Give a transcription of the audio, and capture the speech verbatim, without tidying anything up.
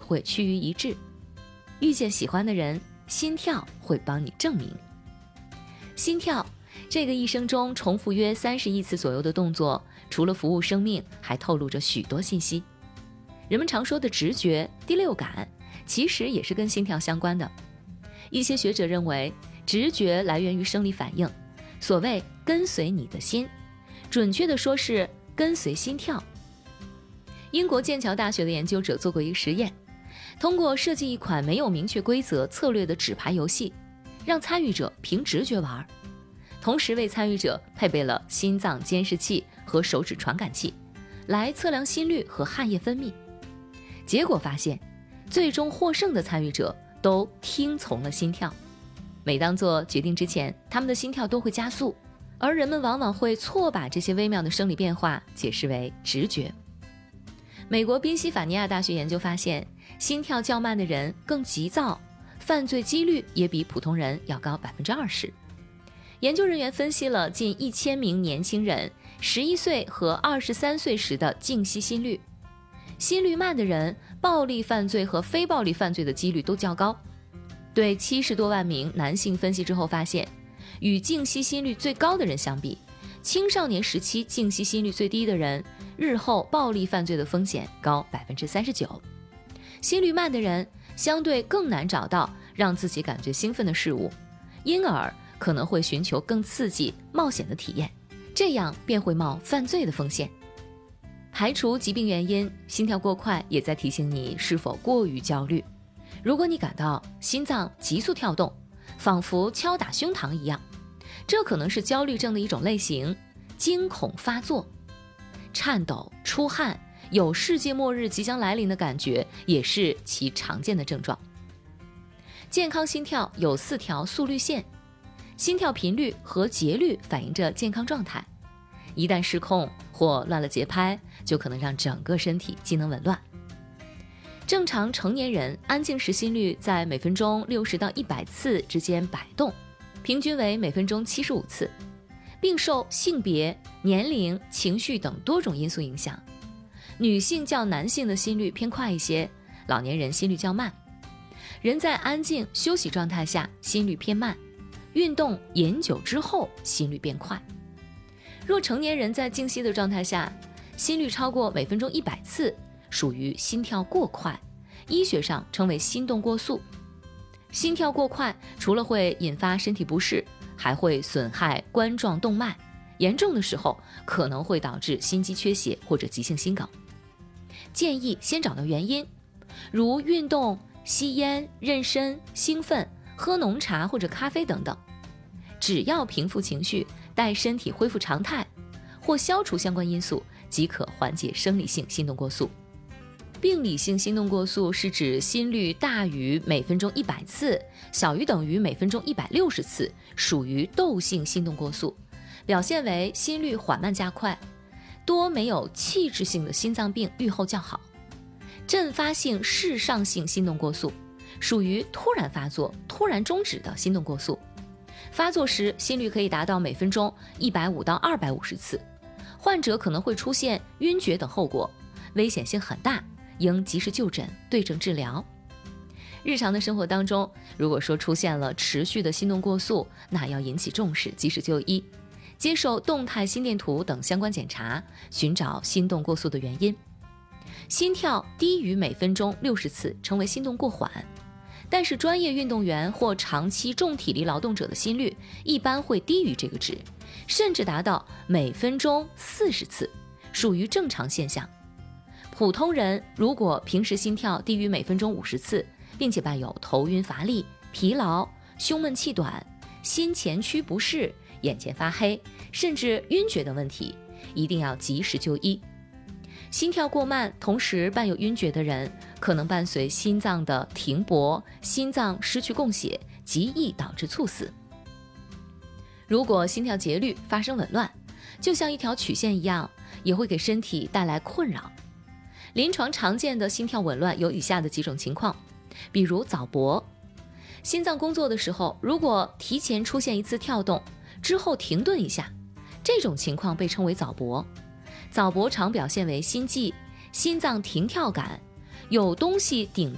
会趋于一致。遇见喜欢的人，心跳会帮你证明。心跳这个一生中重复约三十亿次左右的动作，除了服务生命，还透露着许多信息。人们常说的直觉、第六感，其实也是跟心跳相关的。一些学者认为，直觉来源于生理反应，所谓跟随你的心，准确的说是跟随心跳。英国剑桥大学的研究者做过一个实验，通过设计一款没有明确规则策略的纸牌游戏，让参与者凭直觉玩，同时为参与者配备了心脏监视器和手指传感器，来测量心率和汗液分泌。结果发现，最终获胜的参与者都听从了心跳。每当做决定之前，他们的心跳都会加速，而人们往往会错把这些微妙的生理变化解释为直觉。美国宾夕法尼亚大学研究发现，心跳较慢的人更急躁，犯罪几率也比普通人要高 百分之二十。 研究人员分析了近一千名年轻人十一岁和二十三岁时的静息心率，心率慢的人暴力犯罪和非暴力犯罪的几率都较高。对七十多万名男性分析之后发现，与静息心率最高的人相比，青少年时期静息心率最低的人，日后暴力犯罪的风险高 百分之三十九。 心率慢的人相对更难找到让自己感觉兴奋的事物，因而可能会寻求更刺激冒险的体验，这样便会冒犯罪的风险。排除疾病原因，心跳过快也在提醒你是否过于焦虑。如果你感到心脏急速跳动，仿佛敲打胸膛一样，这可能是焦虑症的一种类型，惊恐发作。颤抖、出汗，有世界末日即将来临的感觉，也是其常见的症状。健康心跳有四条速率线，心跳频率和节律反映着健康状态，一旦失控或乱了节拍，就可能让整个身体机能紊乱。正常成年人安静时心率在每分钟六十到一百次之间摆动，平均为每分钟七十五次，并受性别、年龄、情绪等多种因素影响。女性较男性的心率偏快一些，老年人心率较慢。人在安静休息状态下心率偏慢，运动饮酒之后心率变快。若成年人在静息的状态下心率超过每分钟一百次，属于心跳过快，医学上称为心动过速。心跳过快除了会引发身体不适，还会损害冠状动脉，严重的时候可能会导致心肌缺血或者急性心梗。建议先找到原因，如运动、吸烟、妊娠、兴奋、喝浓茶或者咖啡等等。只要平复情绪，待身体恢复常态，或消除相关因素，即可缓解生理性心动过速。病理性心动过速是指心率大于每分钟一百次，小于等于每分钟一百六十次，属于窦性心动过速，表现为心率缓慢加快，多没有器质性的心脏病预后较好。阵发性室上性心动过速属于突然发作、突然终止的心动过速，发作时心率可以达到每分钟一百五到二百五十次，患者可能会出现晕厥等后果，危险性很大，应及时就诊，对症治疗。日常的生活当中，如果说出现了持续的心动过速，那要引起重视，及时就医，接受动态心电图等相关检查，寻找心动过速的原因。心跳低于每分钟六十次称为心动过缓，但是专业运动员或长期重体力劳动者的心率一般会低于这个值，甚至达到每分钟四十次，属于正常现象。普通人如果平时心跳低于每分钟五十次，并且伴有头晕乏力、疲劳、胸闷气短、心前区不适、眼前发黑，甚至晕厥等问题，一定要及时就医。心跳过慢同时伴有晕厥的人，可能伴随心脏的停泊，心脏失去供血，极易导致猝死。如果心跳节律发生紊乱，就像一条曲线一样，也会给身体带来困扰。临床常见的心跳紊乱有以下的几种情况，比如早搏。心脏工作的时候，如果提前出现一次跳动，之后停顿一下，这种情况被称为早搏。早搏常表现为心悸、心脏停跳感、有东西顶